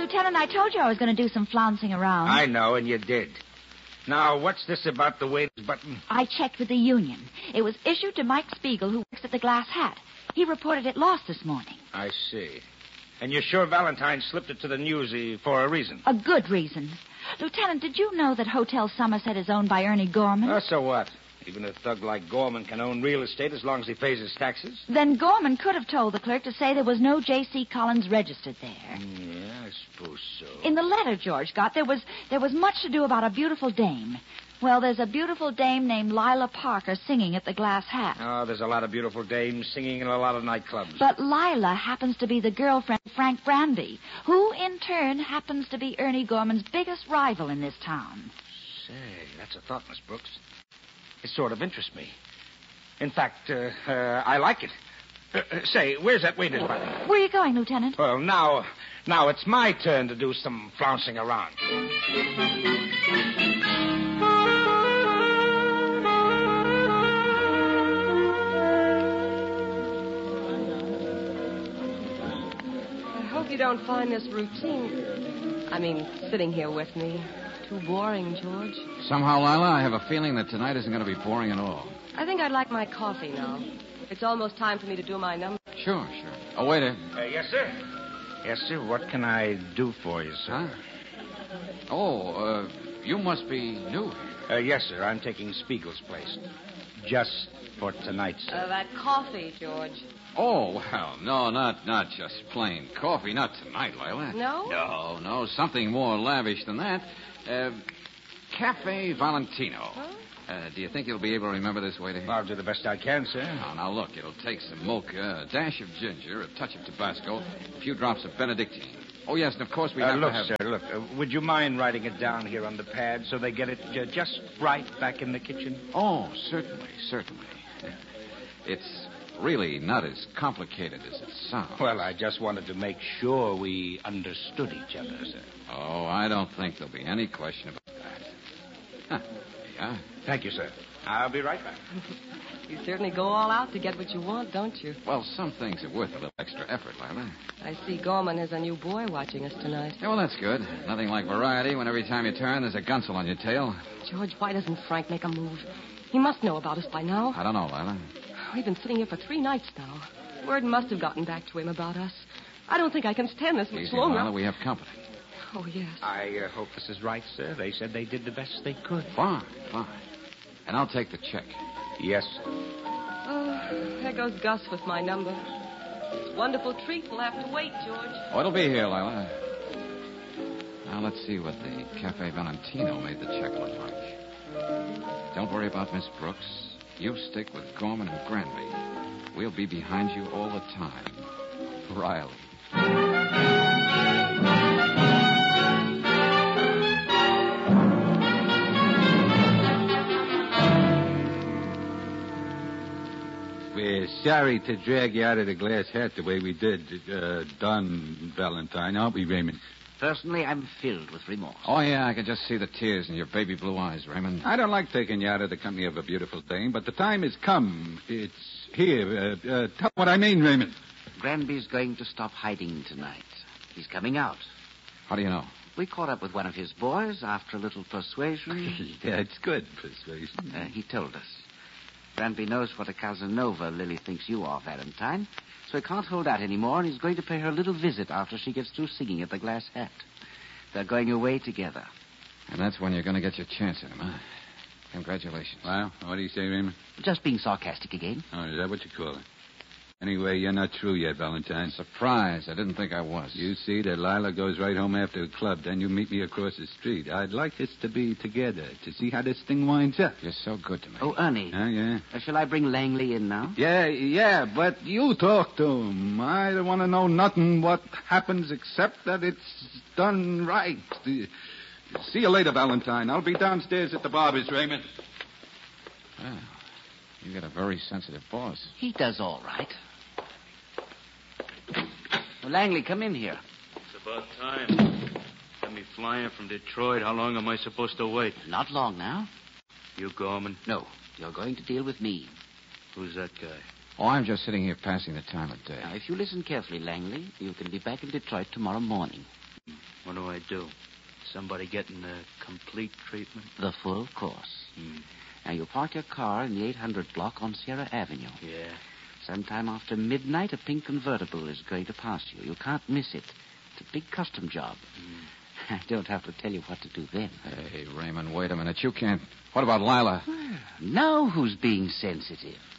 Lieutenant, I told you I was going to do some flouncing around. I know, and you did. Now, what's this about the waiter's button? I checked with the union. It was issued to Mike Spiegel, who works at the Glass Hat. He reported it lost this morning. I see. And you're sure Valentine slipped it to the Newsy for a reason? A good reason. Lieutenant, did you know that Hotel Somerset is owned by Ernie Gorman? So what? Even a thug like Gorman can own real estate as long as he pays his taxes. Then Gorman could have told the clerk to say there was no J.C. Collins registered there. Yeah, I suppose so. In the letter George got, there was much to do about a beautiful dame. Well, there's a beautiful dame named Lila Parker singing at the Glass Hat. Oh, there's a lot of beautiful dames singing in a lot of nightclubs. But Lila happens to be the girlfriend of Frank Branby, who, in turn, happens to be Ernie Gorman's biggest rival in this town. Say, that's a thought, Miss Brooks. It sort of interests me. In fact, I like it. Say, where's that waiter's button? Where are you going, Lieutenant? Well, now it's my turn to do some flouncing around. I hope you don't find this routine. I mean, sitting here with me. Too boring, George. Somehow, Lila, I have a feeling that tonight isn't going to be boring at all. I think I'd like my coffee now. It's almost time for me to do my number. Sure. Oh, waiter. Yes, sir. Yes, sir. What can I do for you, sir? Huh? Oh, you must be new here. Yes, sir. I'm taking Spiegel's place. Just for tonight, sir. That coffee, George. Oh, well, no, not just plain coffee. Not tonight, Lila. No? No. Something more lavish than that. Cafe Valentino. Huh? Do you think you'll be able to remember this, waiter? I'll do the best I can, sir. Now, look, it'll take some mocha, a dash of ginger, a touch of Tabasco, a few drops of Benedictine. Oh, yes, and of course we have to have... Look, sir, would you mind writing it down here on the pad so they get it just right back in the kitchen? Oh, certainly. It's really not as complicated as it sounds. Well, I just wanted to make sure we understood each other, sir. Oh, I don't think there'll be any question about that. Huh. Yeah. Thank you, sir. I'll be right back. You certainly go all out to get what you want, don't you? Well, some things are worth a little extra effort, Lila. I see Gorman has a new boy watching us tonight. Yeah, well, that's good. Nothing like variety when every time you turn, there's a gunsel on your tail. George, why doesn't Frank make a move? He must know about us by now. I don't know, Lila. We've been sitting here for 3 nights now. Word must have gotten back to him about us. I don't think I can stand this much Easy, longer. Lila, we have company. Oh, yes. I hope this is right, sir. They said they did the best they could. Fine. And I'll take the check. Yes, sir. Oh, there goes Gus with my number. Wonderful treat. We'll have to wait, George. Oh, it'll be here, Lila. Now, let's see what the Cafe Valentino made the check look like. Don't worry about Miss Brooks. You stick with Gorman and Granby. We'll be behind you all the time. Riley. We're sorry to drag you out of the Glass Hat the way we did, Don Valentine, aren't we, Raymond? Personally, I'm filled with remorse. Oh, yeah, I can just see the tears in your baby blue eyes, Raymond. I don't like taking you out of the company of a beautiful dame, but the time has come. It's here. Tell what I mean, Raymond. Granby's going to stop hiding tonight. He's coming out. How do you know? We caught up with one of his boys after a little persuasion. Yeah, it's good persuasion. He told us. Granby knows what a Casanova Lily thinks you are, Valentine. So he can't hold out anymore, and he's going to pay her a little visit after she gets through singing at the Glass Hat. They're going away together. And that's when you're going to get your chance at him, huh? Congratulations. Well, what do you say, Raymond? Just being sarcastic again. Oh, is that what you call it? Anyway, you're not through yet, Valentine. Surprise. I didn't think I was. You see that Lila goes right home after the club. Then you meet me across the street. I'd like us to be together to see how this thing winds up. You're so good to me. Oh, Ernie. Yeah. Shall I bring Langley in now? Yeah, but you talk to him. I don't want to know nothing what happens except that it's done right. See you later, Valentine. I'll be downstairs at the barber's, Raymond. Well, you got a very sensitive boss. He does all right. Well, Langley, come in here. It's about time. Got me flying from Detroit. How long am I supposed to wait? Not long now. You Gorman? No, you're going to deal with me. Who's that guy? Oh, I'm just sitting here passing the time of day. Now, if you listen carefully, Langley, you can be back in Detroit tomorrow morning. What do I do? Somebody getting the complete treatment? The full course. Hmm. Now, you park your car in the 800 block on Sierra Avenue. Yeah. Sometime after midnight, a pink convertible is going to pass you. You can't miss it. It's a big custom job. I don't have to tell you what to do then. Hey, Raymond, wait a minute. You can't... What about Lila? Now who's being sensitive?